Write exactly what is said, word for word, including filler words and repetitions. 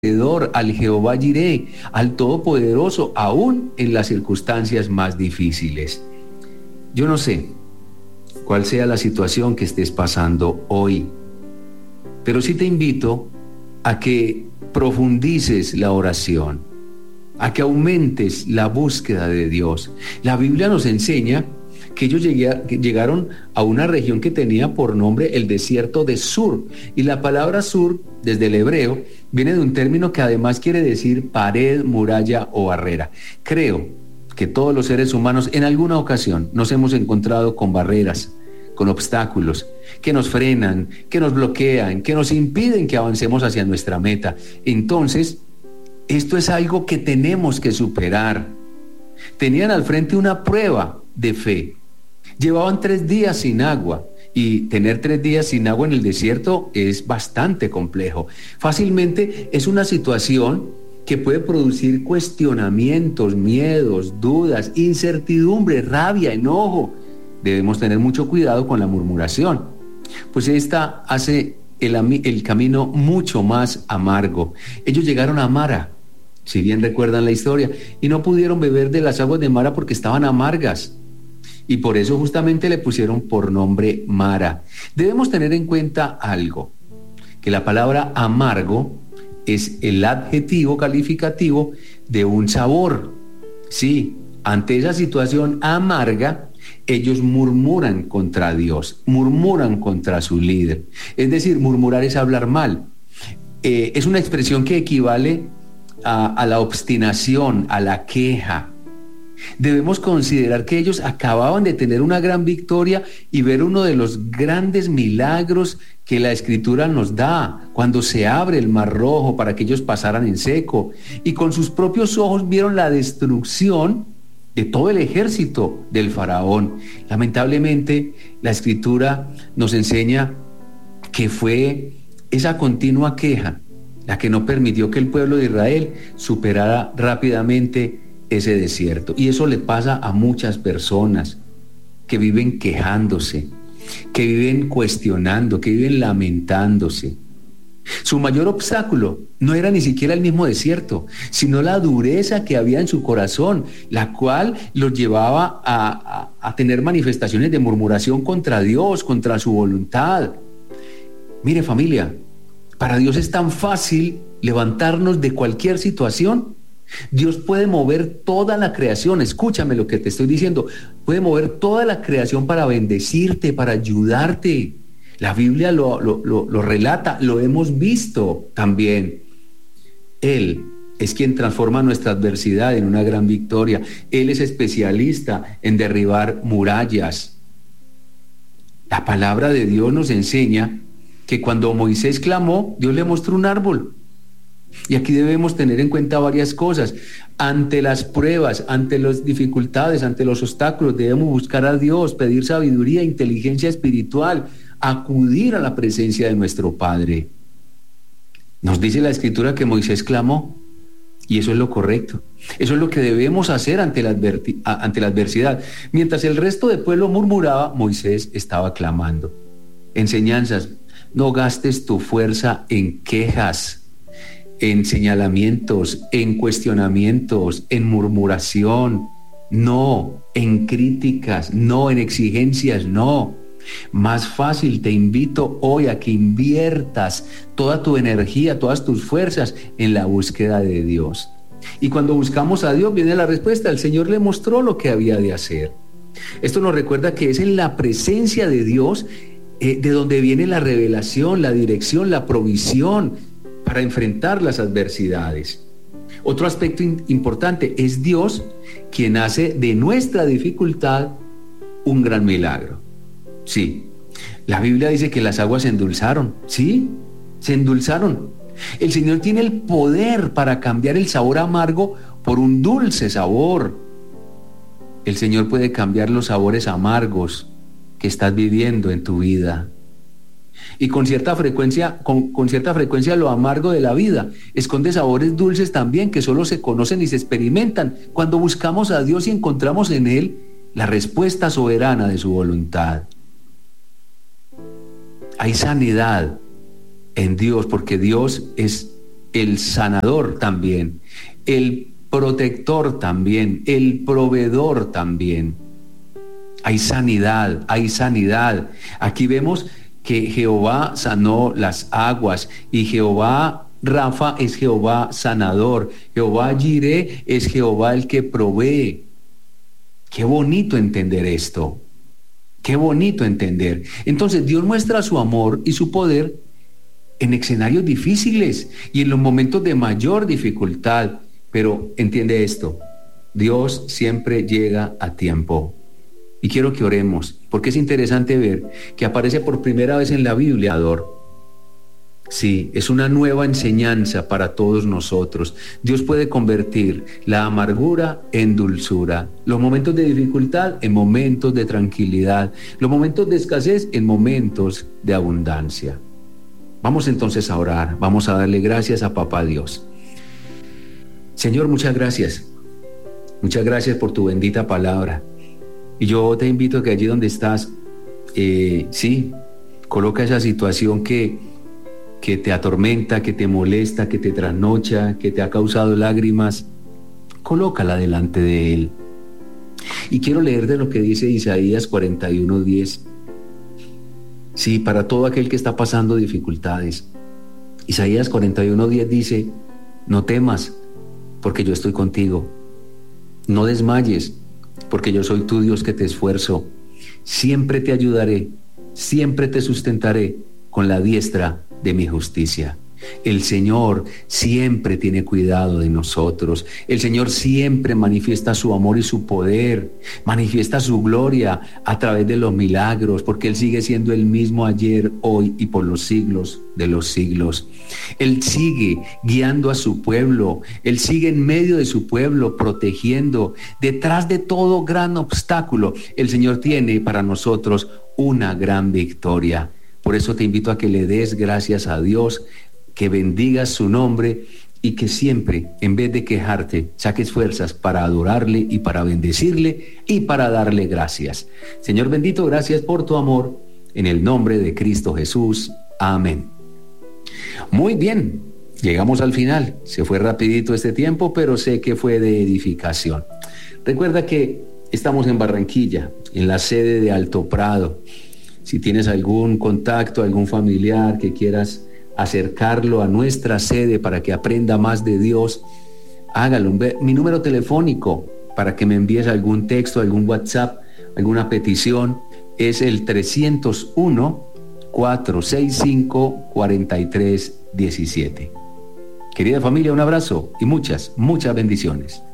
al Jehová Jireh, al Todopoderoso, aún en las circunstancias más difíciles. Yo no sé cuál sea la situación que estés pasando hoy, pero sí te invito a que profundices la oración, a que aumentes la búsqueda de Dios. La Biblia nos enseña que ellos llegaron a una región que tenía por nombre el desierto de Sur, y la palabra Sur, desde el hebreo, viene de un término que además quiere decir pared, muralla o barrera. Creo que todos los seres humanos en alguna ocasión nos hemos encontrado con barreras, con obstáculos que nos frenan, que nos bloquean, que nos impiden que avancemos hacia nuestra meta. Entonces, esto es algo que tenemos que superar. Tenían al frente una prueba de fe. Llevaban tres días sin agua, y tener tres días sin agua en el desierto es bastante complejo. Fácilmente es una situación que puede producir cuestionamientos, miedos, dudas, incertidumbre, rabia, enojo. Debemos tener mucho cuidado con la murmuración, pues esta hace el, el camino mucho más amargo. Ellos llegaron a Mara, si bien recuerdan la historia, y no pudieron beber de las aguas de Mara porque estaban amargas. Y por eso justamente le pusieron por nombre Mara. Debemos tener en cuenta algo, que la palabra amargo es el adjetivo calificativo de un sabor. Sí, ante esa situación amarga, ellos murmuran contra Dios, murmuran contra su líder. Es decir, murmurar es hablar mal. Eh, es una expresión que equivale a, a la obstinación, a la queja. Debemos considerar que ellos acababan de tener una gran victoria y ver uno de los grandes milagros que la Escritura nos da, cuando se abre el Mar Rojo para que ellos pasaran en seco, y con sus propios ojos vieron la destrucción de todo el ejército del faraón. Lamentablemente, la Escritura nos enseña que fue esa continua queja la que no permitió que el pueblo de Israel superara rápidamente ese desierto. Y eso le pasa a muchas personas que viven quejándose, que viven cuestionando, que viven lamentándose. Su mayor obstáculo no era ni siquiera el mismo desierto, sino la dureza que había en su corazón, la cual los llevaba a, a, a tener manifestaciones de murmuración contra Dios, contra su voluntad. Mire, familia, para Dios es tan fácil levantarnos de cualquier situación. Dios puede mover toda la creación, escúchame lo que te estoy diciendo, puede mover toda la creación para bendecirte, para ayudarte. La Biblia lo, lo, lo, lo relata, lo hemos visto también. Él es quien transforma nuestra adversidad en una gran victoria. Él es especialista en derribar murallas. La palabra de Dios nos enseña que cuando Moisés clamó, Dios le mostró un árbol. Y aquí debemos tener en cuenta varias cosas. Ante las pruebas, ante las dificultades, ante los obstáculos, debemos buscar a Dios, pedir sabiduría, inteligencia espiritual, acudir a la presencia de nuestro Padre. Nos dice la Escritura que Moisés clamó, y eso es lo correcto. Eso es lo que debemos hacer ante la, adverti- ante la adversidad. Mientras el resto del pueblo murmuraba, Moisés estaba clamando. Enseñanzas: no gastes tu fuerza en quejas, en señalamientos, en cuestionamientos, en murmuración, no, en críticas, no, en exigencias, no. Más fácil, te invito hoy a que inviertas toda tu energía, todas tus fuerzas en la búsqueda de Dios. Y cuando buscamos a Dios viene la respuesta. El Señor le mostró lo que había de hacer. Esto nos recuerda que es en la presencia de Dios eh, de donde viene la revelación, la dirección, la provisión para enfrentar las adversidades. Otro aspecto in- importante es Dios quien hace de nuestra dificultad un gran milagro. Sí, la Biblia dice que las aguas se endulzaron. Sí, se endulzaron. El Señor tiene el poder para cambiar el sabor amargo por un dulce sabor. El Señor puede cambiar los sabores amargos que estás viviendo en tu vida. Y con cierta frecuencia, con, con cierta frecuencia lo amargo de la vida esconde sabores dulces también, que solo se conocen y se experimentan cuando buscamos a Dios y encontramos en Él la respuesta soberana de su voluntad. Hay sanidad en Dios, porque Dios es el sanador también, el protector también, el proveedor también. Hay sanidad, hay sanidad. Aquí vemos que Jehová sanó las aguas y Jehová Rafa es Jehová sanador. Jehová Jireh es Jehová el que provee. Qué bonito entender esto. Qué bonito entender. Entonces Dios muestra su amor y su poder en escenarios difíciles y en los momentos de mayor dificultad. Pero entiende esto, Dios siempre llega a tiempo. Y quiero que oremos, porque es interesante ver que aparece por primera vez en la Biblia. Sí, es una nueva enseñanza para todos nosotros. Dios puede convertir la amargura en dulzura, los momentos de dificultad en momentos de tranquilidad, los momentos de escasez en momentos de abundancia. Vamos entonces a orar, vamos a darle gracias a Papá Dios. Señor, muchas gracias. Muchas gracias por tu bendita palabra. Y yo te invito a que allí donde estás, eh, sí, coloca esa situación que, que te atormenta, que te molesta, que te trasnocha, que te ha causado lágrimas. Colócala delante de Él. Y quiero leer de lo que dice Isaías cuarenta y uno diez. Sí, para todo aquel que está pasando dificultades. Isaías cuarenta y uno diez dice: no temas, porque yo estoy contigo. No desmayes, porque yo soy tu Dios que te esfuerzo. Siempre te ayudaré, siempre te sustentaré con la diestra de mi justicia. El Señor siempre tiene cuidado de nosotros. El Señor siempre manifiesta su amor y su poder, manifiesta su gloria a través de los milagros, porque Él sigue siendo el mismo ayer, hoy y por los siglos de los siglos. Él sigue guiando a su pueblo, Él sigue en medio de su pueblo, protegiendo. Detrás de todo gran obstáculo, el Señor tiene para nosotros una gran victoria. Por eso te invito a que le des gracias a Dios, que bendigas su nombre y que siempre, en vez de quejarte, saques fuerzas para adorarle y para bendecirle y para darle gracias. Señor bendito, gracias por tu amor, en el nombre de Cristo Jesús. Amén. Muy bien, llegamos al final. Se fue rapidito este tiempo, pero sé que fue de edificación. Recuerda que estamos en Barranquilla, en la sede de Alto Prado. Si tienes algún contacto, algún familiar que quieras acercarlo a nuestra sede para que aprenda más de Dios, hágalo. Mi número telefónico para que me envíes algún texto, algún WhatsApp, alguna petición es el trescientos uno, cuatrocientos sesenta y cinco, cuarenta y tres diecisiete. Querida familia, un abrazo y muchas, muchas bendiciones.